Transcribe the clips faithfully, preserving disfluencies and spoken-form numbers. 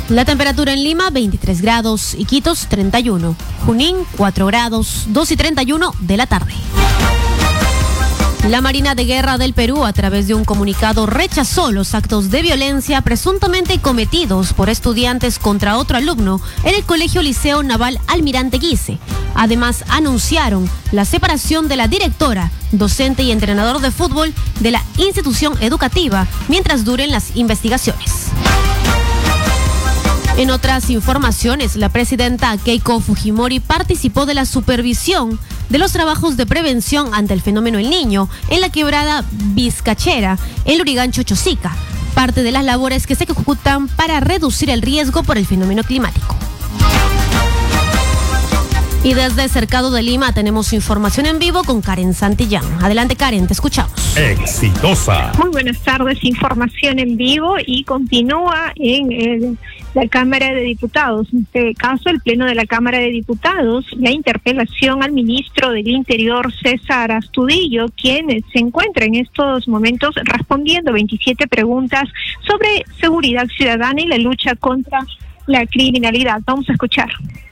La temperatura en Lima, veintitrés grados, Iquitos, treinta y uno. Junín, cuatro grados, dos y treinta y uno de la tarde. La Marina de Guerra del Perú, a través de un comunicado, rechazó los actos de violencia presuntamente cometidos por estudiantes contra otro alumno en el Colegio Liceo Naval Almirante Guise. Además, anunciaron la separación de la directora, docente y entrenador de fútbol de la institución educativa mientras duren las investigaciones. En otras informaciones, la presidenta Keiko Fujimori participó de la supervisión de los trabajos de prevención ante el fenómeno El Niño en la quebrada Vizcachera, en Lurigancho, Chosica, parte de las labores que se ejecutan para reducir el riesgo por el fenómeno climático. Y desde Cercado de Lima tenemos información en vivo con Karen Santillán. Adelante, Karen, te escuchamos. Exitosa. Muy buenas tardes, información en vivo y continúa en el, la Cámara de Diputados. En este caso, el Pleno de la Cámara de Diputados, la interpelación al ministro del Interior, César Astudillo, quien se encuentra en estos momentos respondiendo veintisiete preguntas sobre seguridad ciudadana y la lucha contra la criminalidad. Vamos a escuchar.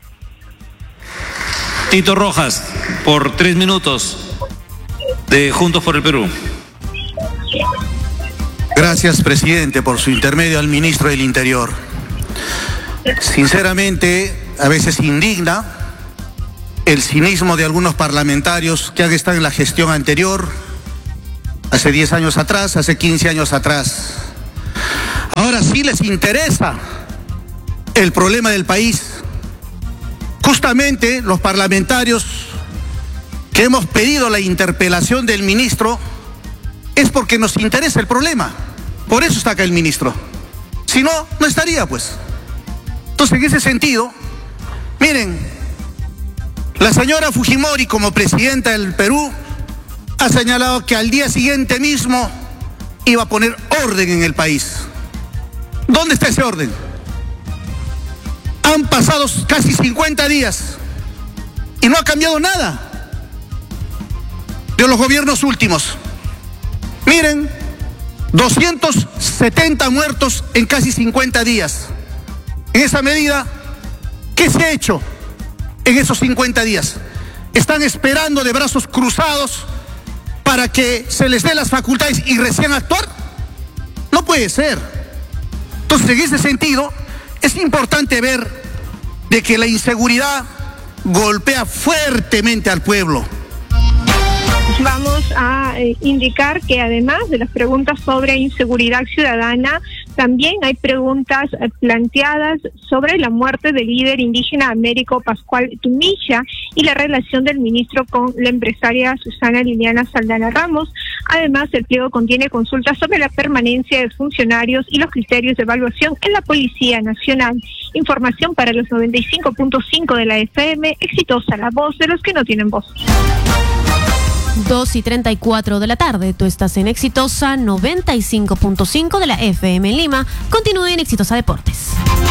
Tito Rojas, por tres minutos, de Juntos por el Perú. Gracias, presidente, por su intermedio al ministro del Interior. Sinceramente, a veces indigna el cinismo de algunos parlamentarios que han estado en la gestión anterior, hace diez años atrás, hace quince años atrás. Ahora sí les interesa el problema del país. Justamente los parlamentarios que hemos pedido la interpelación del ministro es porque nos interesa el problema. Por eso está acá el ministro. Si no, no estaría, pues. Entonces, en ese sentido, miren, la señora Fujimori, como presidenta del Perú, ha señalado que al día siguiente mismo iba a poner orden en el país. ¿Dónde está ese orden? Han pasado casi cincuenta días y no ha cambiado nada de los gobiernos últimos. Miren, doscientos setenta muertos en casi cincuenta días. En esa medida, ¿qué se ha hecho en esos cincuenta días? ¿Están esperando de brazos cruzados para que se les dé las facultades y recién actuar? No puede ser. Entonces, en ese sentido, es importante ver de que la inseguridad golpea fuertemente al pueblo. Vamos a eh, indicar que además de las preguntas sobre inseguridad ciudadana, también hay preguntas eh, planteadas sobre la muerte del líder indígena Américo Pascual Tumilla y la relación del ministro con la empresaria Susana Liliana Saldana Ramos. Además, el pliego contiene consultas sobre la permanencia de funcionarios y los criterios de evaluación en la Policía Nacional. Información para los noventa y cinco punto cinco de la F M, exitosa, la voz de los que no tienen voz. dos y treinta y cuatro de la tarde, tú estás en Exitosa noventa y cinco punto cinco de la F M en Lima. Continúe en Exitosa Deportes.